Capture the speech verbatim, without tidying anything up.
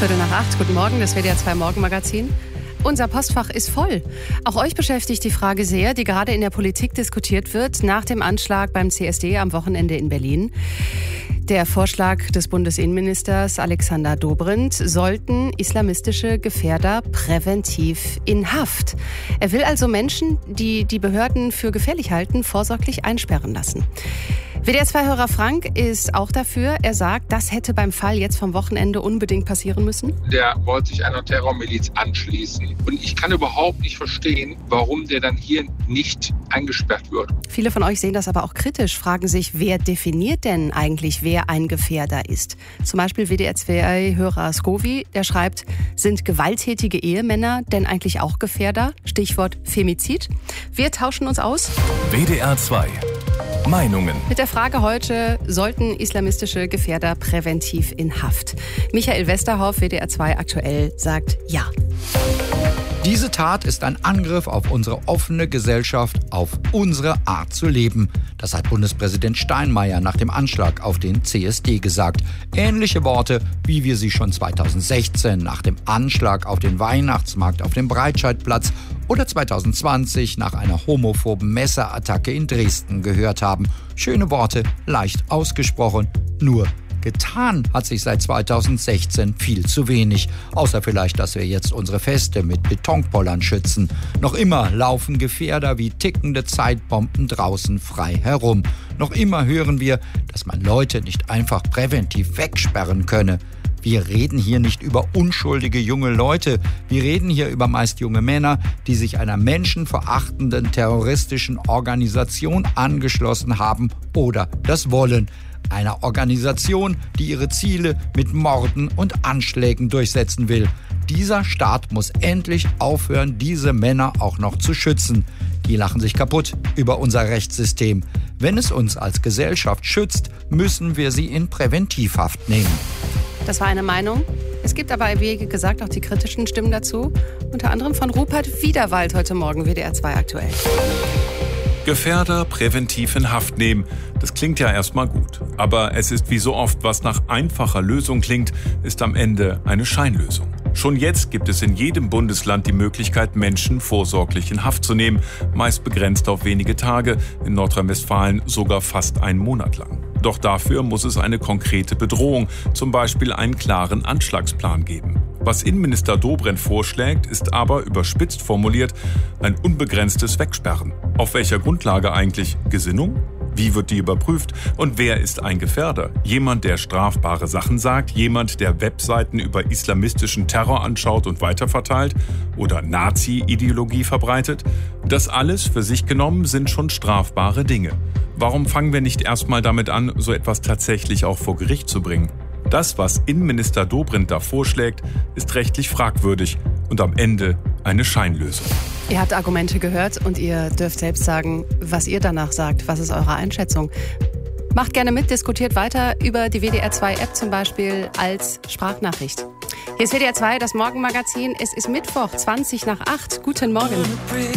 Viertel nach acht. Guten Morgen, das W D R zwei Morgenmagazin. Unser Postfach ist voll. Auch euch beschäftigt die Frage sehr, die gerade in der Politik diskutiert wird, nach dem Anschlag beim C S D am Wochenende in Berlin. Der Vorschlag des Bundesinnenministers Alexander Dobrindt: sollten islamistische Gefährder präventiv in Haft. Er will also Menschen, die die Behörden für gefährlich halten, vorsorglich einsperren lassen. W D R zwei-Hörer Frank ist auch dafür. Er sagt, das hätte beim Fall jetzt vom Wochenende unbedingt passieren müssen. Der wollte sich einer Terrormiliz anschließen. Und ich kann überhaupt nicht verstehen, warum der dann hier nicht eingesperrt wird. Viele von euch sehen das aber auch kritisch, fragen sich, wer definiert denn eigentlich, wer ein Gefährder ist? Zum Beispiel W D R zwei-Hörer Skovi, der schreibt, sind gewalttätige Ehemänner denn eigentlich auch Gefährder? Stichwort Femizid. Wir tauschen uns aus. W D R zwei Meinungen. Mit der Frage heute, sollten islamistische Gefährder präventiv in Haft? Michael Westerhoff, W D R zwei aktuell, sagt ja. Diese Tat ist ein Angriff auf unsere offene Gesellschaft, auf unsere Art zu leben. Das hat Bundespräsident Steinmeier nach dem Anschlag auf den C S D gesagt. Ähnliche Worte, wie wir sie schon zweitausendsechzehn nach dem Anschlag auf den Weihnachtsmarkt auf dem Breitscheidplatz oder zweitausendzwanzig nach einer homophoben Messerattacke in Dresden gehört haben. Schöne Worte, leicht ausgesprochen, nur getan hat sich seit zweitausendsechzehn viel zu wenig. Außer vielleicht, dass wir jetzt unsere Feste mit Betonpollern schützen. Noch immer laufen Gefährder wie tickende Zeitbomben draußen frei herum. Noch immer hören wir, dass man Leute nicht einfach präventiv wegsperren könne. Wir reden hier nicht über unschuldige junge Leute. Wir reden hier über meist junge Männer, die sich einer menschenverachtenden terroristischen Organisation angeschlossen haben oder das wollen. Einer Organisation, die ihre Ziele mit Morden und Anschlägen durchsetzen will. Dieser Staat muss endlich aufhören, diese Männer auch noch zu schützen. Die lachen sich kaputt über unser Rechtssystem. Wenn es uns als Gesellschaft schützt, müssen wir sie in Präventivhaft nehmen. Das war eine Meinung. Es gibt aber, wie gesagt, auch die kritischen Stimmen dazu. Unter anderem von Rupert Wiederwald heute Morgen, W D R zwei aktuell. Gefährder präventiv in Haft nehmen. Das klingt ja erstmal gut. Aber es ist wie so oft, was nach einfacher Lösung klingt, ist am Ende eine Scheinlösung. Schon jetzt gibt es in jedem Bundesland die Möglichkeit, Menschen vorsorglich in Haft zu nehmen, meist begrenzt auf wenige Tage, in Nordrhein-Westfalen sogar fast einen Monat lang. Doch dafür muss es eine konkrete Bedrohung, zum Beispiel einen klaren Anschlagsplan geben. Was Innenminister Dobrindt vorschlägt, ist aber überspitzt formuliert ein unbegrenztes Wegsperren. Auf welcher Grundlage eigentlich? Gesinnung? Wie wird die überprüft? Und wer ist ein Gefährder? Jemand, der strafbare Sachen sagt? Jemand, der Webseiten über islamistischen Terror anschaut und weiterverteilt? Oder Nazi-Ideologie verbreitet? Das alles für sich genommen sind schon strafbare Dinge. Warum fangen wir nicht erstmal damit an, so etwas tatsächlich auch vor Gericht zu bringen? Das, was Innenminister Dobrindt da vorschlägt, ist rechtlich fragwürdig und am Ende eine Scheinlösung. Ihr habt Argumente gehört und ihr dürft selbst sagen, was ihr danach sagt. Was ist eure Einschätzung? Macht gerne mit, diskutiert weiter über die W D R zwei App zum Beispiel als Sprachnachricht. Hier ist W D R zwei, das Morgenmagazin. Es ist Mittwoch, zwanzig nach acht. Guten Morgen.